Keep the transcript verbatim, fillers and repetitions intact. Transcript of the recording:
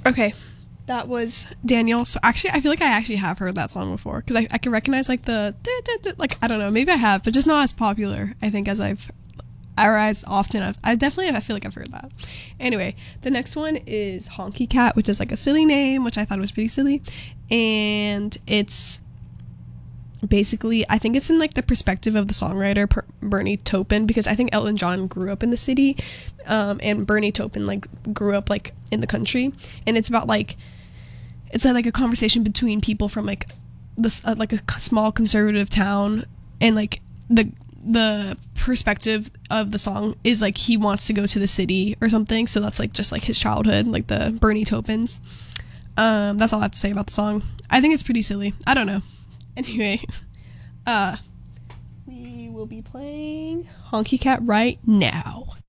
Okay, that was Daniel. So actually, I feel like I actually have heard that song before because I, I can recognize like the like I don't know, maybe I have, but just not as popular. I think as I've or as often. I've, I definitely I feel like I've heard that. Anyway, the next one is Honky Cat, which is like a silly name, which I thought was pretty silly, and it's basically I think it's in like the perspective of the songwriter per- Bernie Taupin, because I think Elton John grew up in the city, um, and Bernie Taupin like grew up like in the country, and it's about like it's like a conversation between people from like this uh, like a small conservative town, and like the the perspective of the song is like he wants to go to the city or something, so that's like just like his childhood, like the Bernie Taupins. Um, that's all I have to say about the song. I think it's pretty silly. I don't know. Anyway, uh, we will be playing Honky Cat right now.